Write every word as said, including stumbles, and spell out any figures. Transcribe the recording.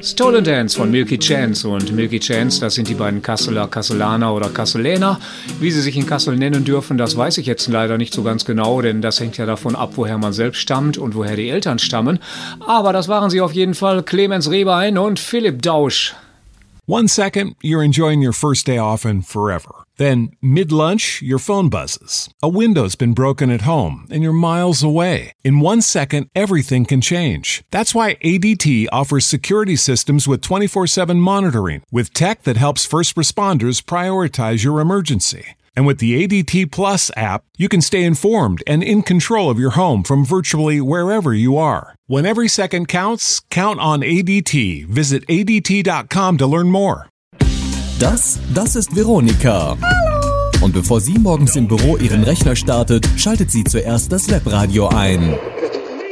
Stolen Dance von Milky Chance. Und Milky Chance, das sind die beiden Kasseler, Kasselaner oder Kasseläner. Wie sie sich in Kassel nennen dürfen, das weiß ich jetzt leider nicht so ganz genau, denn das hängt ja davon ab, woher man selbst stammt und woher die Eltern stammen. Aber das waren sie auf jeden Fall, Clemens Rehbein und Philipp Dausch. One second, you're enjoying your first day off and forever. Then, mid-lunch, your phone buzzes. A window's been broken at home, and you're miles away. In one second, everything can change. That's why A D T offers security systems with twenty-four seven monitoring, with tech that helps first responders prioritize your emergency. And with the A D T Plus app, you can stay informed and in control of your home from virtually wherever you are. When every second counts, count on A D T. Visit A D T dot com to learn more. Das, das ist Veronika. Hallo. Und bevor sie morgens im Büro ihren Rechner startet, schaltet sie zuerst das Webradio ein.